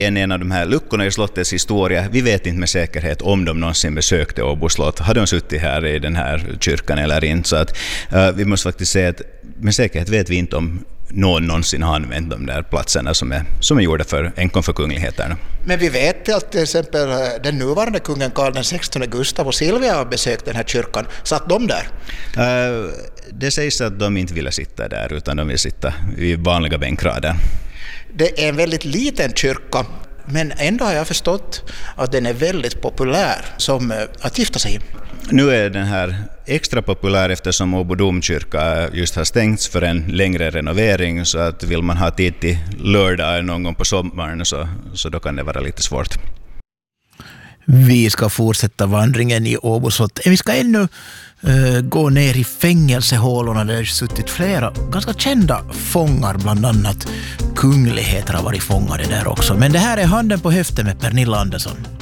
En av de här luckorna i slottets historia. Vi vet inte med säkerhet om de någonsin besökte Åbo slott. Har de suttit här i den här kyrkan eller inte? Så att vi måste faktiskt säga att med säkerhet vet vi inte om någon någonsin har använt de där platserna som är gjorda enkom för kungligheterna. Men vi vet att till exempel den nuvarande kungen Karl XVI Gustav och Silvia har besökt den här kyrkan. Satt de där? Det sägs att de inte vill sitta där utan de vill sitta i vanliga bänkrader. Det är en väldigt liten kyrka, men ändå har jag förstått att den är väldigt populär som att gifta sig. Nu är den här extra populär eftersom Åbo domkyrka just har stängts för en längre renovering, så att vill man ha tid till lördag någon gång på sommaren så då kan det vara lite svårt. Vi ska fortsätta vandringen i Åbo slott. Vi ska ännu gå ner i fängelsehålorna där det suttit flera ganska kända fångar, bland annat kungligheter har varit fångade där också. Men det här är Handen på höften med Pernilla Andersson.